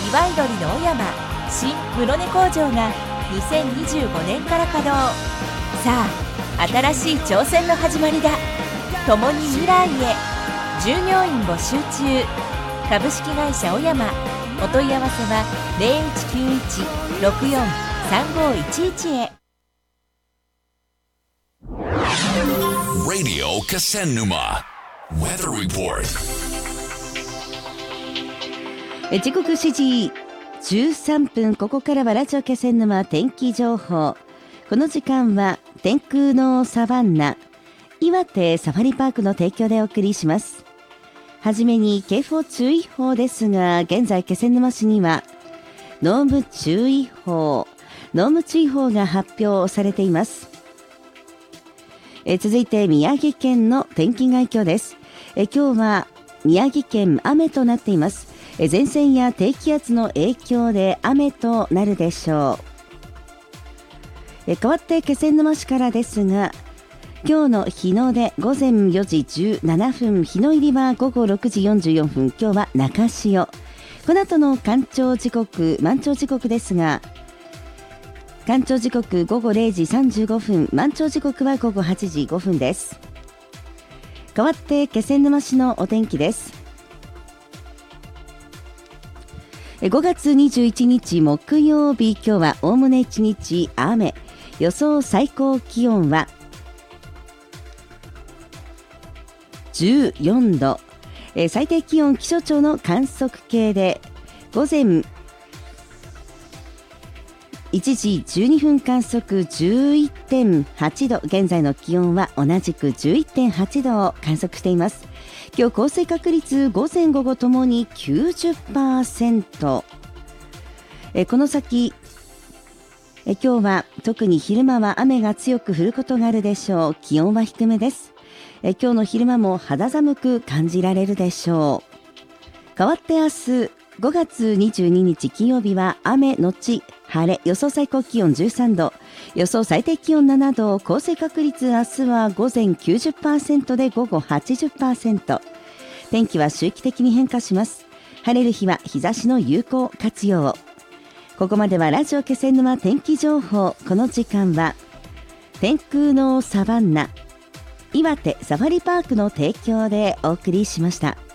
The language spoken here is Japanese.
岩井鳥の小山新室根工場が2025年から稼働。さあ新しい挑戦の始まりだ。共に未来へ。従業員募集中。株式会社小山。お問い合わせは 0191-643511 へ。 Radio Kasennuma Weather Report。 時刻7時13分、ここからはラジオ気仙沼天気情報。この時間は天空のサバンナ岩手サファリパークの提供でお送りします。はじめに警報注意報ですが、現在気仙沼市には濃霧注意報が発表されています。続いて宮城県の天気概況です。今日は宮城県雨となっています。前線や低気圧の影響で雨となるでしょう。変わって気仙沼市からですが、今日の日の出午前4時17分、日の入りは午後6時44分。今日は中潮。この後の干潮時刻、満潮時刻ですが、干潮時刻午後0時35分、満潮時刻は午後8時5分です。変わって気仙沼市のお天気です。5月21日木曜日、今日はおおむね1日雨。予想最高気温は14度。最低気温気象庁の観測計で午前1時12分観測 11.8 度。現在の気温は同じく 11.8 度を観測しています。今日降水確率午前午後ともに 90%。この先今日は特に昼間は雨が強く降ることがあるでしょう。気温は低めです。今日の昼間も肌寒く感じられるでしょう。変わって明日5月22日金曜日は雨のち晴れ。予想最高気温13度。予想最低気温7度。降水確率明日は午前 90% で午後 80%。 天気は周期的に変化します。晴れる日は日差しの有効活用を。ここまではラジオ気仙沼天気情報。この時間は天空のサバンナ岩手サファリパークの提供でお送りしました。